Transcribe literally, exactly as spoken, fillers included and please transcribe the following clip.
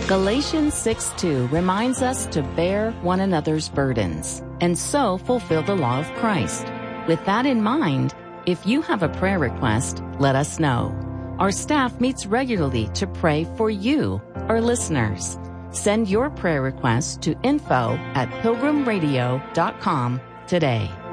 Galatians six two reminds us to bear one another's burdens and so fulfill the law of Christ. With that in mind, if you have a prayer request, let us know. Our staff meets regularly to pray for you, our listeners. Send your prayer request to info at pilgrim radio dot com today.